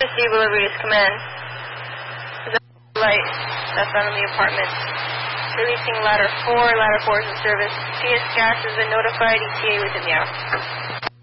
Stable Release Command. The light that's on in the apartment. Releasing ladder 4. Ladder 4 is in service. PS Gas has been notified. ETA within the hour.